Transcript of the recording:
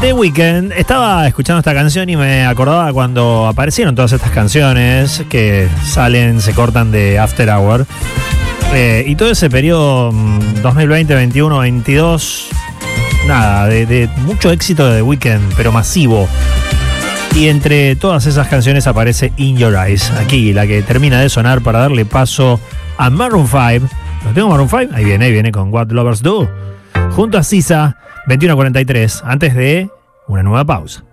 The Weeknd. Estaba escuchando esta canción y me acordaba cuando aparecieron todas estas canciones que salen, se cortan de After Hour. Y todo ese periodo 2020, 21, 22, nada, de mucho éxito de The Weeknd, pero masivo. Y entre todas esas canciones aparece In Your Eyes, aquí, la que termina de sonar para darle paso a Maroon 5. ¿Lo tengo Maroon 5? Ahí viene con What Lovers Do. Junto a Sisa, 21:43, antes de una nueva pausa.